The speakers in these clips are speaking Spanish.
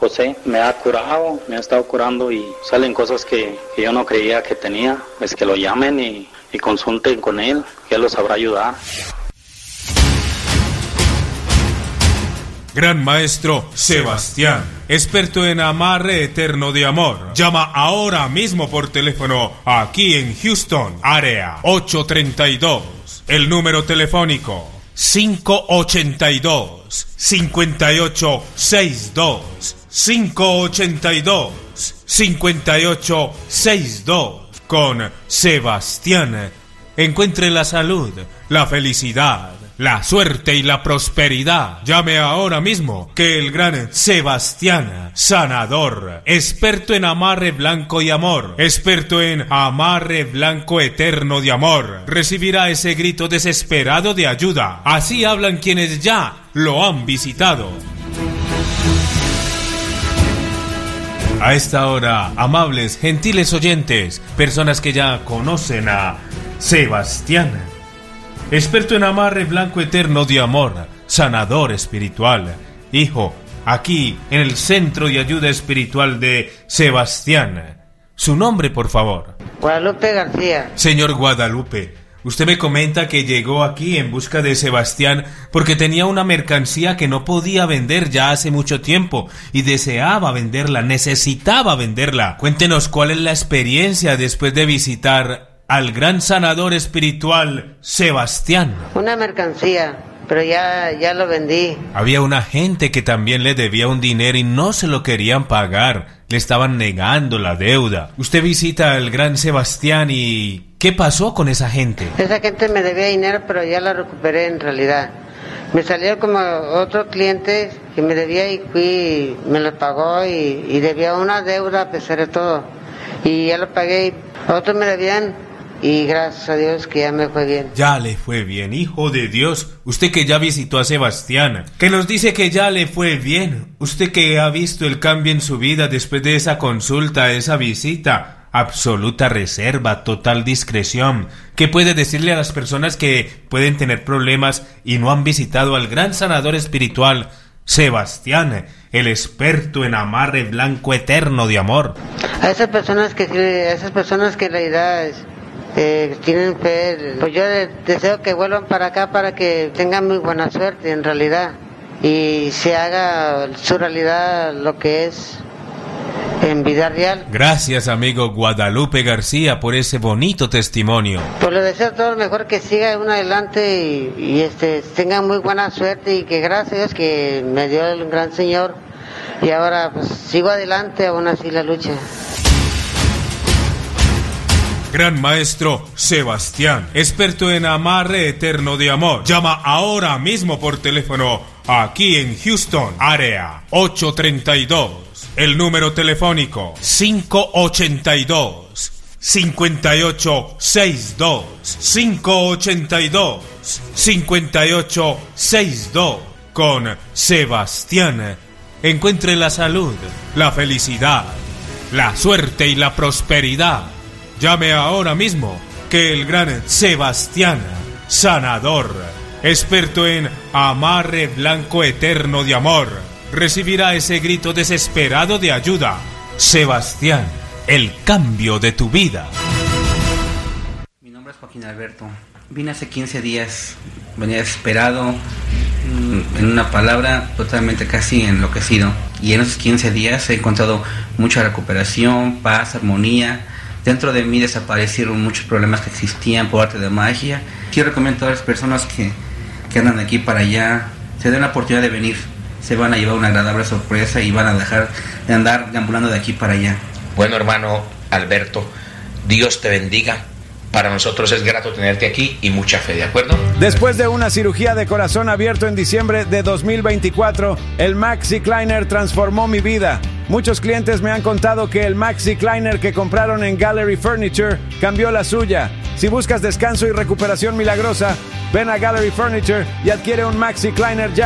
José me ha curado, me ha estado curando y salen cosas que yo no creía que tenía. Es que lo llamen y consulten con él, que él los sabrá ayudar. Gran Maestro Sebastián, experto en amarre eterno de amor. Llama ahora mismo por teléfono aquí en Houston, área 832. El número telefónico 582-5862. 582-5862. Con Sebastián encuentre la salud, la felicidad, la suerte y la prosperidad. Llame ahora mismo, que el gran Sebastián, sanador, experto en amarre blanco y amor, experto en amarre blanco eterno de amor, recibirá ese grito desesperado de ayuda. Así hablan quienes ya lo han visitado. A esta hora, amables, gentiles oyentes, personas que ya conocen a Sebastián, experto en amarre blanco eterno de amor, sanador espiritual. Hijo, aquí en el Centro de Ayuda Espiritual de Sebastián. Su nombre, por favor. Guadalupe García. Señor Guadalupe, usted me comenta que llegó aquí en busca de Sebastián porque tenía una mercancía que no podía vender ya hace mucho tiempo y deseaba venderla, necesitaba venderla. Cuéntenos cuál es la experiencia después de visitar al gran sanador espiritual Sebastián. Una mercancía, pero ya lo vendí. Había una gente que también le debía un dinero y no se lo querían pagar. Le estaban negando la deuda. Usted visita al gran Sebastián y ¿qué pasó con esa gente? Esa gente me debía dinero, pero ya la recuperé en realidad. Me salió como otro cliente que me debía y fui, me lo pagó y debía una deuda a pesar de todo. Y ya lo pagué. Otros me debían. Y gracias a Dios que ya me fue bien. Ya le fue bien, hijo de Dios. Usted que ya visitó a Sebastián, que nos dice que ya le fue bien. Usted que ha visto el cambio en su vida después de esa consulta, esa visita. Absoluta reserva, total discreción. ¿Qué puede decirle a las personas que pueden tener problemas y no han visitado al gran sanador espiritual Sebastián, el experto en amarre blanco eterno de amor? A esas personas que en realidad tienen fe, pues yo deseo que vuelvan para acá para que tengan muy buena suerte en realidad y se haga su realidad lo que es en vida real. Gracias, amigo Guadalupe García, por ese bonito testimonio. Pues le deseo todo lo mejor, que siga uno adelante y tengan muy buena suerte y que gracias a Dios que me dio el gran Señor y ahora pues sigo adelante, aún así la lucha. Gran Maestro Sebastián, experto en amarre eterno de amor. Llama ahora mismo por teléfono aquí en Houston, área 832. El número telefónico 582-5862. 582-5862. Con Sebastián encuentre la salud, la felicidad, la suerte y la prosperidad. Llame ahora mismo, que el gran Sebastián, sanador, experto en amarre blanco eterno de amor, recibirá ese grito desesperado de ayuda. Sebastián, el cambio de tu vida. Mi nombre es Joaquín Alberto. Vine hace 15 días, venía desesperado, en una palabra, totalmente casi enloquecido. Y en esos 15 días he encontrado mucha recuperación, paz, armonía. Dentro de mí desaparecieron muchos problemas que existían por arte de magia. Quiero recomendar a todas las personas que andan de aquí para allá, se den la oportunidad de venir. Se van a llevar una agradable sorpresa y van a dejar de andar deambulando de aquí para allá. Bueno, hermano Alberto, Dios te bendiga. Para nosotros es grato tenerte aquí y mucha fe, ¿de acuerdo? Después de una cirugía de corazón abierto en diciembre de 2024, el Maxi Kleiner transformó mi vida. Muchos clientes me han contado que el Maxi Kleiner que compraron en Gallery Furniture cambió la suya. Si buscas descanso y recuperación milagrosa, ven a Gallery Furniture y adquiere un Maxi Kleiner ya.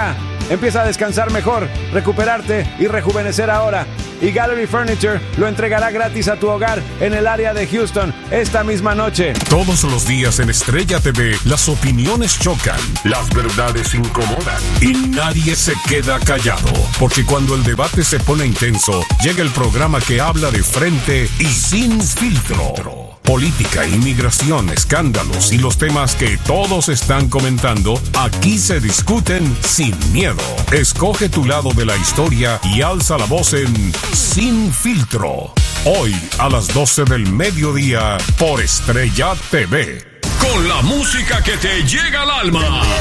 Empieza a descansar mejor, recuperarte y rejuvenecer ahora. Y Gallery Furniture lo entregará gratis a tu hogar en el área de Houston esta misma noche. Todos los días en Estrella TV, las opiniones chocan, las verdades incomodan y nadie se queda callado. Porque cuando el debate se pone intenso, llega el programa que habla de frente y sin filtro. Política, inmigración, escándalos y los temas que todos están comentando, aquí se discuten sin miedo. Escoge tu lado de la historia y alza la voz en Sin Filtro. Hoy a las 12 del mediodía por Estrella TV. Con la música que te llega al alma.